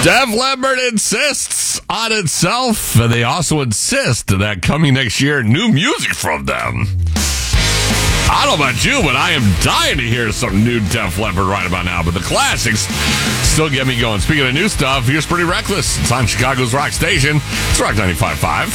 Def Leppard insists on itself, and they also insist that coming next year, new music from them. I don't know about you, but I am dying to hear some new Def Leppard right about now. But the classics still get me going. Speaking of new stuff, here's Pretty Reckless. It's on Chicago's Rock Station. It's Rock 95.5.